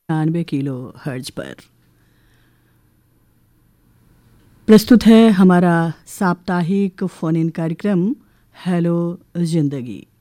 98 kilo hertz पर। प्रस्तुत है हमारा साप्ताहिक फोन इन कार्यक्रम हेलो जिंदगी।